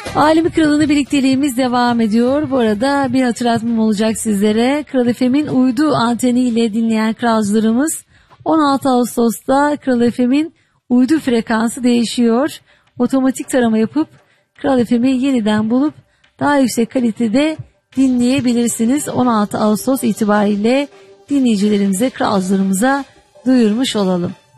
Alemi Kralı'nı birlikteliğimiz devam ediyor. Bu arada bir hatırlatmam olacak sizlere. Kral FM'in uydu anteniyle dinleyen kralcılarımız 16 Ağustos'ta Kral FM'in uydu frekansı değişiyor. Otomatik tarama yapıp Kral FM'i yeniden bulup daha yüksek kalitede dinleyebilirsiniz. 16 Ağustos itibariyle dinleyicilerimize, kralcılarımıza duyurmuş olalım.